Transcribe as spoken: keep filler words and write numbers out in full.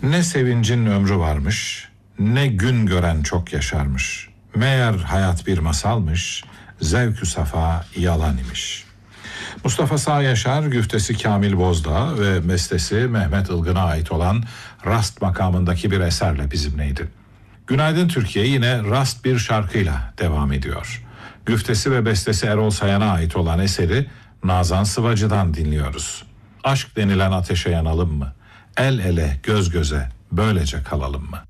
Ne sevincin ömrü varmış, ne gün gören çok yaşarmış. Meğer hayat bir masalmış, zevkü safa yalan imiş. Mustafa Sağ Yaşar, güftesi Kamil Bozdağ ve bestesi Mehmet Ilgın'a ait olan Rast makamındaki bir eserle bizimleydi. Günaydın Türkiye yine rast bir şarkıyla devam ediyor. Güftesi ve bestesi Erol Sayan'a ait olan eseri Nazan Sıvacı'dan dinliyoruz. Aşk denilen ateşe yanalım mı? El ele göz göze böylece kalalım mı?